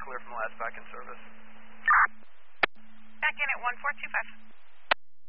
clear from the last back in service. Back in at 1425.